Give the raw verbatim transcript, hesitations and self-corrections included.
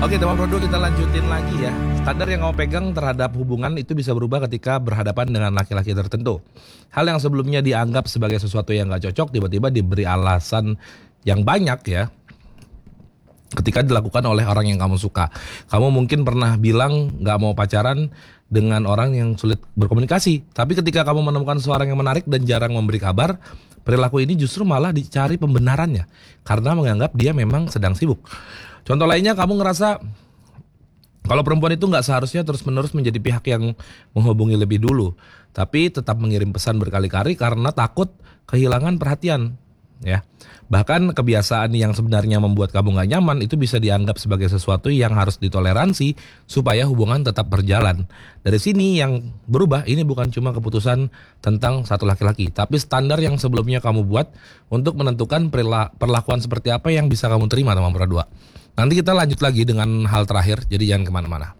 Oke teman Pro dua, kita lanjutin lagi ya. Standar yang kamu pegang terhadap hubungan itu bisa berubah ketika berhadapan dengan laki-laki tertentu. Hal yang sebelumnya dianggap sebagai sesuatu yang gak cocok, tiba-tiba diberi alasan yang banyak ya, ketika dilakukan oleh orang yang kamu suka. Kamu mungkin pernah bilang gak mau pacaran dengan orang yang sulit berkomunikasi, tapi ketika kamu menemukan seorang yang menarik dan jarang memberi kabar, perilaku ini justru malah dicari pembenarannya karena menganggap dia memang sedang sibuk. Contoh lainnya, kamu ngerasa kalau perempuan itu gak seharusnya terus-menerus menjadi pihak yang menghubungi lebih dulu, tapi tetap mengirim pesan berkali-kali karena takut kehilangan perhatian. Ya, bahkan kebiasaan yang sebenarnya membuat kamu gak nyaman itu bisa dianggap sebagai sesuatu yang harus ditoleransi supaya hubungan tetap berjalan. Dari sini yang berubah ini bukan cuma keputusan tentang satu laki-laki, tapi standar yang sebelumnya kamu buat untuk menentukan perlakuan seperti apa yang bisa kamu terima, teman Pro dua. Nanti kita lanjut lagi dengan hal terakhir, jadi jangan kemana-mana.